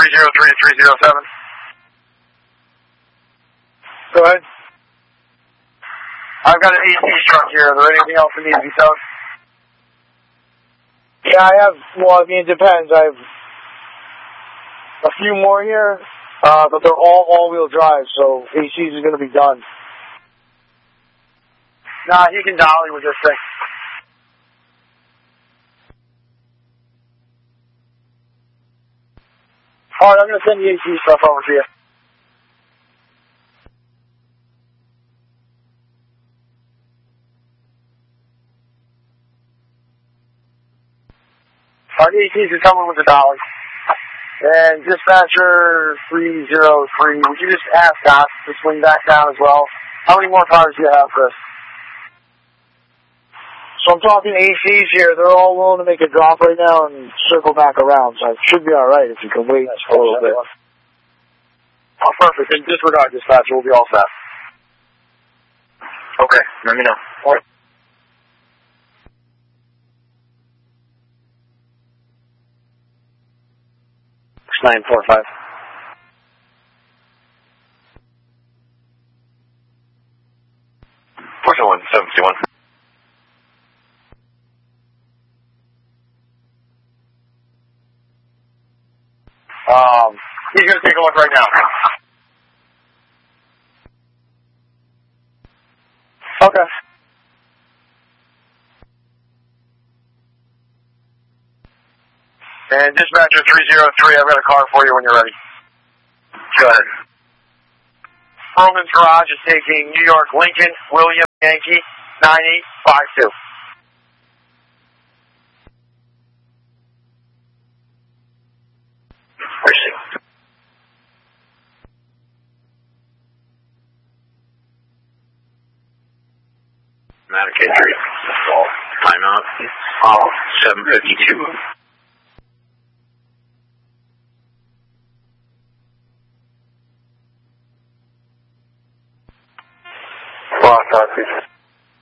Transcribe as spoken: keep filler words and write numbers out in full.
three zero three and three zero seven. Go ahead. I've got an A C truck here. Is there anything else that needs to be towed? Yeah, I have, well, I mean, it depends. I have a few more here, uh, but they're all all-wheel drive, so A Cs is going to be done. Nah, he can dolly with this thing. Alright, I'm going to send the A C stuff over to you. Our A Cs are coming with the dolly. And dispatcher three zero three, would you just ask us to swing back down as well? How many more cars do you have, Chris? So I'm talking A Cs here. They're all willing to make a drop right now and circle back around, so it should be alright if you can wait a little bit. Oh, perfect. In disregard, dispatcher, we'll be all set. Okay, let me know. All right. nine four five. four oh one, seven two one. Um, he's going to take a look right now. Okay. And dispatcher three zero three, I've got a car for you when you're ready. Go ahead. Froman's Garage is taking New York Lincoln, William Yankee, nine eight five two. Racing. Matic injury. Timeout. Oh, seven fifty-two. Well, talk to you.